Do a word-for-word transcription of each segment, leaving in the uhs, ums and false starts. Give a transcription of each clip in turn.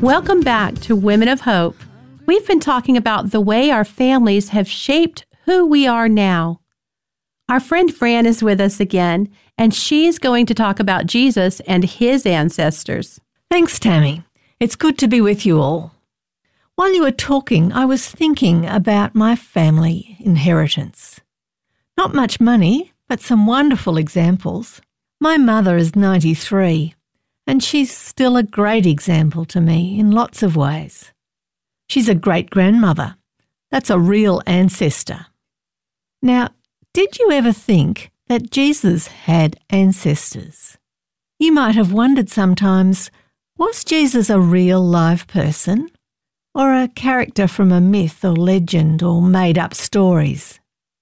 Welcome back to Women of Hope. We've been talking about the way our families have shaped who we are now. Our friend Fran is with us again, and she's going to talk about Jesus and his ancestors. Thanks, Tammy. It's good to be with you all. While you were talking, I was thinking about my family inheritance. Not much money, but some wonderful examples. My mother is ninety-three, and she's still a great example to me in lots of ways. She's a great-grandmother. That's a real ancestor. Now, did you ever think that Jesus had ancestors? You might have wondered sometimes, was Jesus a real live person or a character from a myth or legend or made-up stories?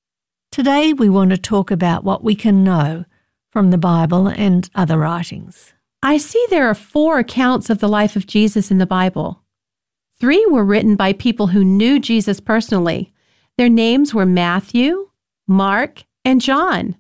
Today we want to talk about what we can know from the Bible and other writings. I see there are four accounts of the life of Jesus in the Bible. Three were written by people who knew Jesus personally. Their names were Matthew, Mark, and John.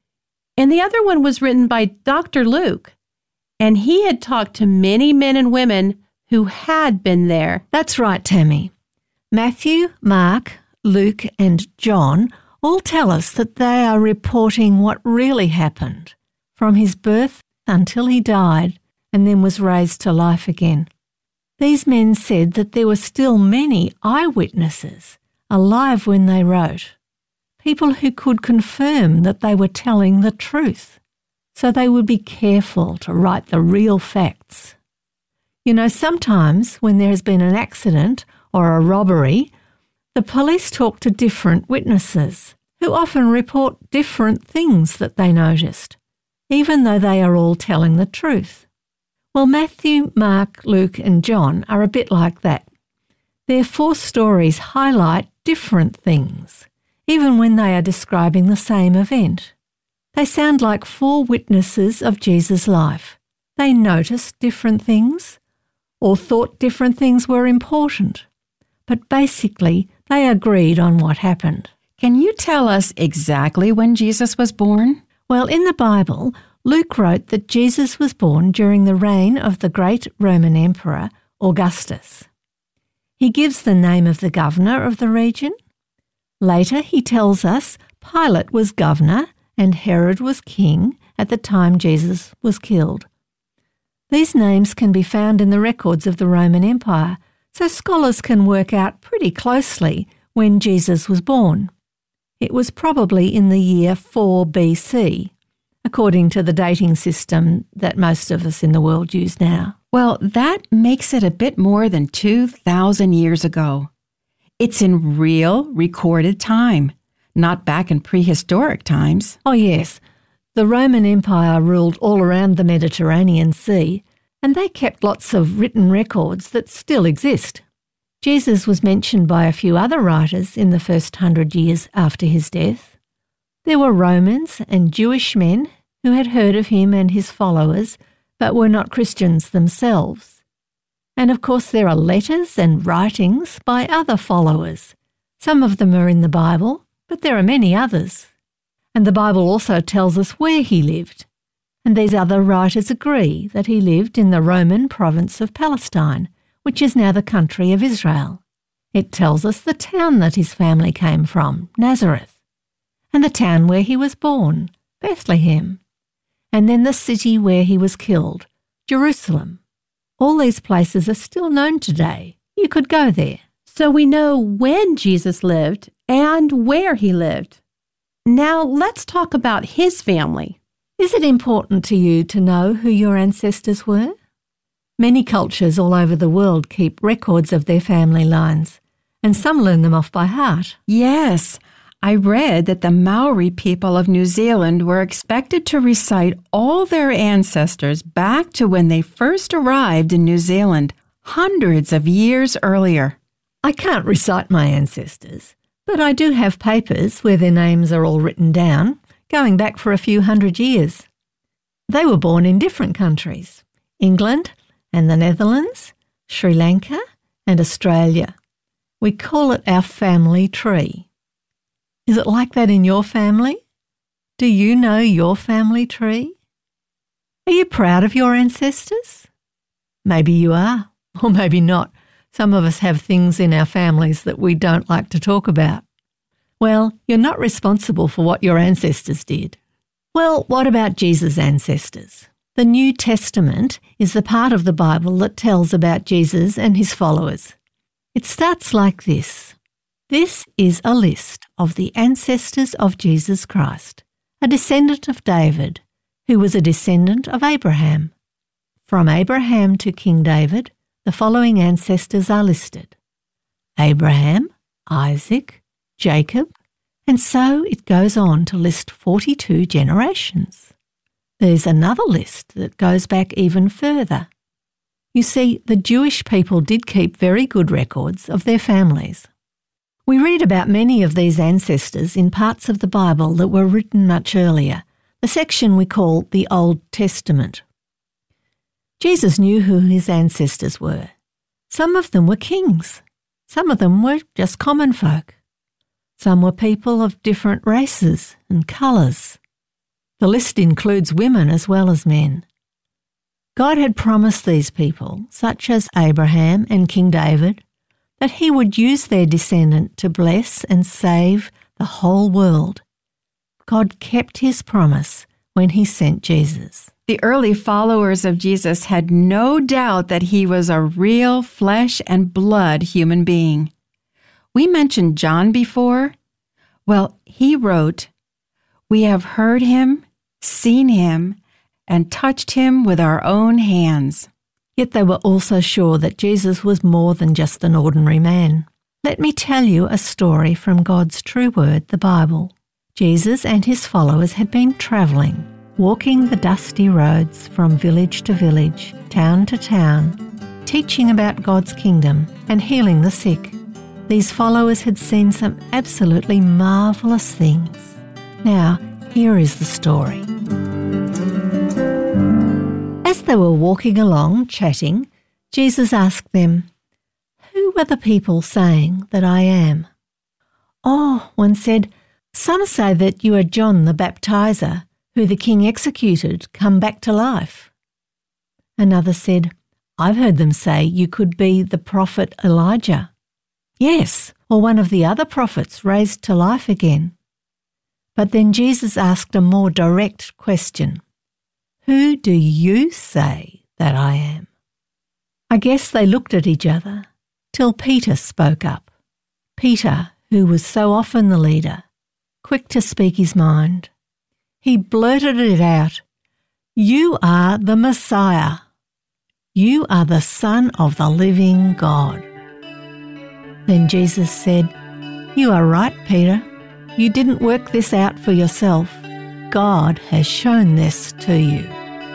And the other one was written by Doctor Luke, and he had talked to many men and women who had been there. That's right, Tammy. Matthew, Mark, Luke, and John all tell us that they are reporting what really happened from his birth until he died and then was raised to life again. These men said that there were still many eyewitnesses alive when they wrote, people who could confirm that they were telling the truth, so they would be careful to write the real facts. You know, sometimes when there has been an accident or a robbery, the police talk to different witnesses who often report different things that they noticed, even though they are all telling the truth. Well, Matthew, Mark, Luke, and John are a bit like that. Their four stories highlight different things, even when they are describing the same event. They sound like four witnesses of Jesus' life. They noticed different things or thought different things were important, but basically they agreed on what happened. Can you tell us exactly when Jesus was born? Well, in the Bible, Luke wrote that Jesus was born during the reign of the great Roman Emperor Augustus. He gives the name of the governor of the region. Later, he tells us Pilate was governor and Herod was king at the time Jesus was killed. These names can be found in the records of the Roman Empire, so scholars can work out pretty closely when Jesus was born. It was probably in the year four B C, according to the dating system that most of us in the world use now. Well, that makes it a bit more than two thousand years ago. It's in real, recorded time, not back in prehistoric times. Oh yes, the Roman Empire ruled all around the Mediterranean Sea, and they kept lots of written records that still exist. Jesus was mentioned by a few other writers in the first hundred years after his death. There were Romans and Jewish men who had heard of him and his followers, but were not Christians themselves. And of course there are letters and writings by other followers. Some of them are in the Bible, but there are many others. And the Bible also tells us where he lived. And these other writers agree that he lived in the Roman province of Palestine, which is now the country of Israel. It tells us the town that his family came from, Nazareth, and the town where he was born, Bethlehem, and then the city where he was killed, Jerusalem. All these places are still known today. You could go there. So we know when Jesus lived and where he lived. Now let's talk about his family. Is it important to you to know who your ancestors were? Many cultures all over the world keep records of their family lines, and some learn them off by heart. Yes, I read that the Maori people of New Zealand were expected to recite all their ancestors back to when they first arrived in New Zealand, hundreds of years earlier. I can't recite my ancestors, but I do have papers where their names are all written down, going back for a few hundred years. They were born in different countries, England and the Netherlands, Sri Lanka and Australia. We call it our family tree. Is it like that in your family? Do you know your family tree? Are you proud of your ancestors? Maybe you are. Or maybe not. Some of us have things in our families that we don't like to talk about. Well, you're not responsible for what your ancestors did. Well, what about Jesus' ancestors? The New Testament is the part of the Bible that tells about Jesus and his followers. It starts like this. This is a list of the ancestors of Jesus Christ, a descendant of David, who was a descendant of Abraham. From Abraham to King David, the following ancestors are listed: Abraham, Isaac, Jacob, and so it goes on to list forty-two generations. There's another list that goes back even further. You see, the Jewish people did keep very good records of their families. We read about many of these ancestors in parts of the Bible that were written much earlier, the section we call the Old Testament. Jesus knew who his ancestors were. Some of them were kings. Some of them were just common folk. Some were people of different races and colours. The list includes women as well as men. God had promised these people, such as Abraham and King David, that he would use their descendant to bless and save the whole world. God kept his promise when he sent Jesus. The early followers of Jesus had no doubt that he was a real flesh and blood human being. We mentioned John before. Well, he wrote, "We have heard him, seen him, and touched him with our own hands." Yet they were also sure that Jesus was more than just an ordinary man. Let me tell you a story from God's true word, the Bible. Jesus and his followers had been travelling, walking the dusty roads from village to village, town to town, teaching about God's kingdom and healing the sick. These followers had seen some absolutely marvellous things. Now, here is the story. As they were walking along, chatting, Jesus asked them, "Who are the people saying that I am?" "Oh," one said, "some say that you are John the Baptizer, who the king executed, come back to life." Another said, "I've heard them say you could be the prophet Elijah." "Yes, or one of the other prophets raised to life again." But then Jesus asked a more direct question. "Who do you say that I am?" I guess they looked at each other till Peter spoke up. Peter, who was so often the leader, quick to speak his mind. He blurted it out. "You are the Messiah. You are the Son of the living God." Then Jesus said, "You are right, Peter. You didn't work this out for yourself. God has shown this to you."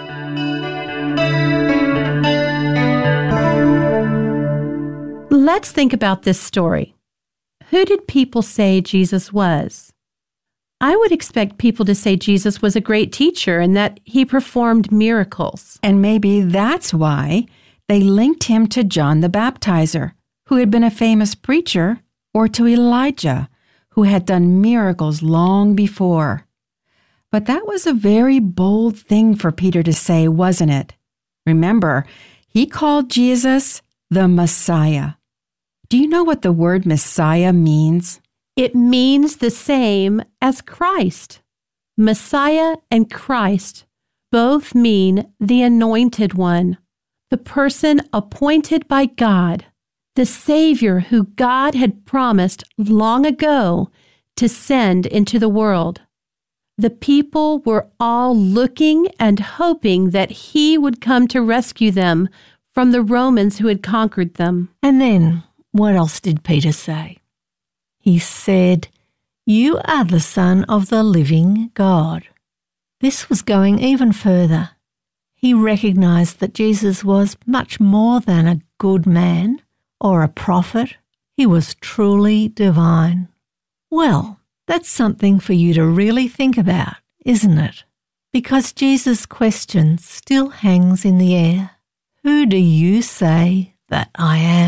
Let's think about this story. Who did people say Jesus was? I would expect people to say Jesus was a great teacher and that he performed miracles. And maybe that's why they linked him to John the Baptizer, who had been a famous preacher, or to Elijah, who had done miracles long before. But that was a very bold thing for Peter to say, wasn't it? Remember, he called Jesus the Messiah. Do you know what the word Messiah means? It means the same as Christ. Messiah and Christ both mean the anointed one, the person appointed by God, the Savior who God had promised long ago to send into the world. The people were all looking and hoping that he would come to rescue them from the Romans who had conquered them. And then, what else did Peter say? He said, "You are the Son of the living God." This was going even further. He recognized that Jesus was much more than a good man or a prophet. He was truly divine. Well, that's something for you to really think about, isn't it? Because Jesus' question still hangs in the air. Who do you say that I am?